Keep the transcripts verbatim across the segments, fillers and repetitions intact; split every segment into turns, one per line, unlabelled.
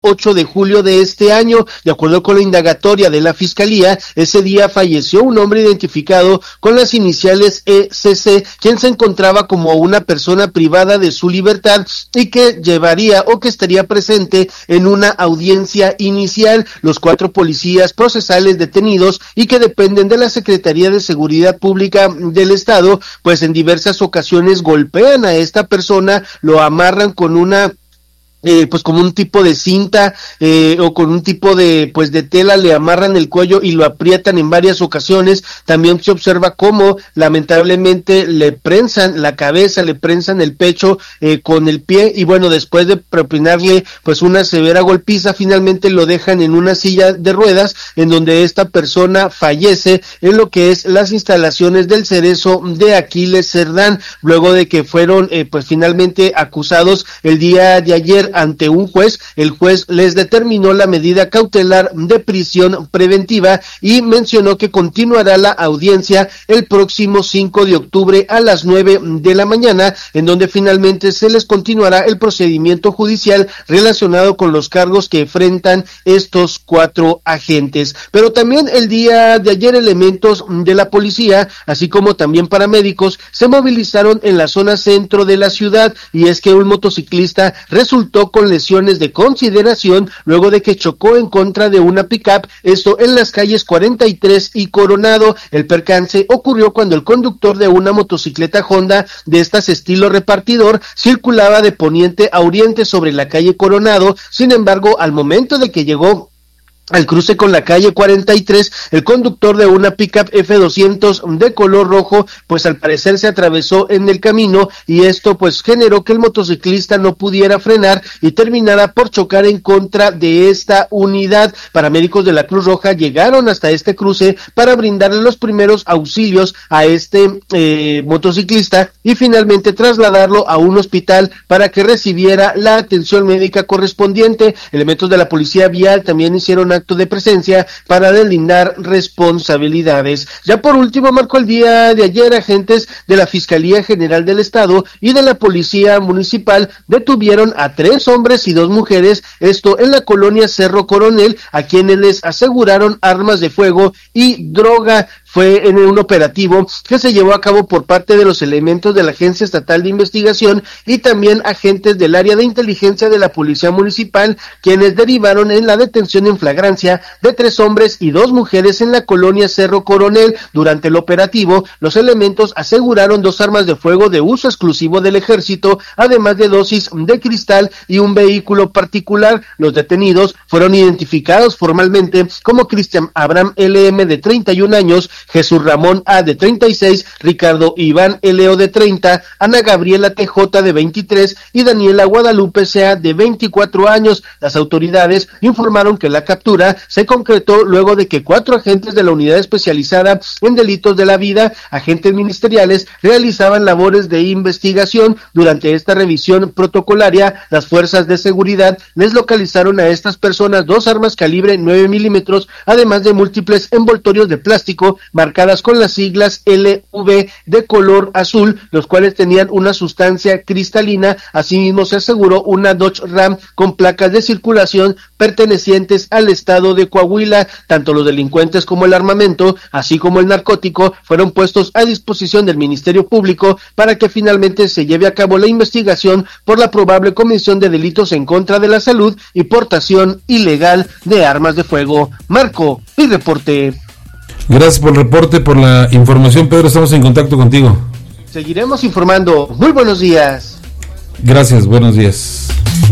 ocho de julio de este año. De acuerdo con la indagatoria de la Fiscalía, ese día falleció un hombre identificado con las iniciales E C C, quien se encontraba como una persona privada de su libertad y que llevaría o que estaría presente en una audiencia inicial. Los cuatro policías procesales detenidos y que dependen de la Secretaría de Seguridad Pública del Estado, pues en diversas ocasiones golpean a esta persona, lo amarran con una Eh, pues como un tipo de cinta eh, o con un tipo de pues de tela, le amarran el cuello y lo aprietan en varias ocasiones. También se observa cómo lamentablemente le prensan la cabeza, le prensan el pecho eh, con el pie, y bueno, después de propinarle pues una severa golpiza, finalmente lo dejan en una silla de ruedas, en donde esta persona fallece en lo que es las instalaciones del Cerezo de Aquiles Cerdán, luego de que fueron eh, pues finalmente acusados el día de ayer ante un juez. El juez les determinó la medida cautelar de prisión preventiva y mencionó que continuará la audiencia el próximo cinco de octubre a las nueve de la mañana, en donde finalmente se les continuará el procedimiento judicial relacionado con los cargos que enfrentan estos cuatro agentes. Pero también el día de ayer elementos de la policía, así como también paramédicos, se movilizaron en la zona centro de la ciudad, y es que un motociclista resultó con lesiones de consideración luego de que chocó en contra de una pick-up, esto en las calles cuarenta y tres y Coronado. El percance ocurrió cuando el conductor de una motocicleta Honda de estas estilo repartidor circulaba de poniente a oriente sobre la calle Coronado. Sin embargo, al momento de que llegó al cruce con la calle cuarenta y tres, el conductor de una pickup F doscientos de color rojo, pues al parecer se atravesó en el camino, y esto pues generó que el motociclista no pudiera frenar y terminara por chocar en contra de esta unidad. Paramédicos de la Cruz Roja llegaron hasta este cruce para brindarle los primeros auxilios a este eh, motociclista y finalmente trasladarlo a un hospital para que recibiera la atención médica correspondiente. Elementos de la policía vial también hicieron acto de presencia para deslindar responsabilidades. Ya por último, Marco, el día de ayer agentes de la Fiscalía General del Estado y de la Policía Municipal detuvieron a tres hombres y dos mujeres, esto en la colonia Cerro Coronel, a quienes les aseguraron armas de fuego y droga. Fue en un operativo que se llevó a cabo por parte de los elementos de la Agencia Estatal de Investigación y también agentes del área de inteligencia de la Policía Municipal, quienes derivaron en la detención en flagrancia de tres hombres y dos mujeres en la colonia Cerro Coronel. Durante el operativo, los elementos aseguraron dos armas de fuego de uso exclusivo del ejército, además de dosis de cristal y un vehículo particular. Los detenidos fueron identificados formalmente como Cristian Abraham L M de treinta y un años, Jesús Ramón A de treinta y seis, Ricardo Iván L O de treinta, Ana Gabriela T J de veintitrés y Daniela Guadalupe C A de veinticuatro años. Las autoridades informaron que la captura se concretó luego de que cuatro agentes de la unidad especializada en delitos de la vida, agentes ministeriales, realizaban labores de investigación. Durante esta revisión protocolaria, las fuerzas de seguridad les localizaron a estas personas dos armas calibre nueve milímetros, además de múltiples envoltorios de plástico marcadas con las siglas L V de color azul, los cuales tenían una sustancia cristalina. Asimismo, se aseguró una Dodge Ram con placas de circulación pertenecientes al estado de Coahuila. Tanto los delincuentes como el armamento, así como el narcótico, fueron puestos a disposición del Ministerio Público para que finalmente se lleve a cabo la investigación por la probable comisión de delitos en contra de la salud y portación ilegal de armas de fuego. Marco, mi reporte.
Gracias por el reporte, por la información, Pedro. Estamos en contacto contigo.
Seguiremos informando. Muy buenos días.
Gracias, buenos días.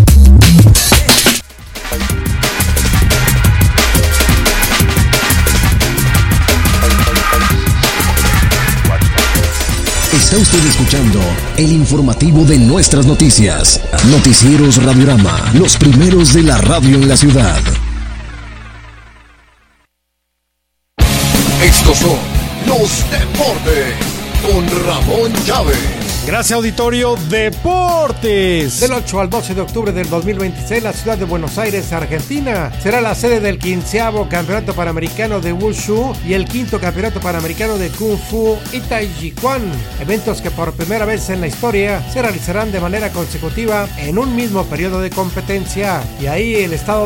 Está usted escuchando el informativo de nuestras noticias. Noticieros Radiorama, los primeros de la radio en la ciudad.
Estos son los deportes con Ramón Chávez.
Gracias, auditorio. Deportes. Del ocho al doce de octubre del dos mil veintiséis, la ciudad de Buenos Aires, Argentina, será la sede del quinceavo Campeonato Panamericano de Wushu y el quinto Campeonato Panamericano de Kung Fu y Tai Chi Chuan, eventos que por primera vez en la historia se realizarán de manera consecutiva en un mismo periodo de competencia. Y ahí el estado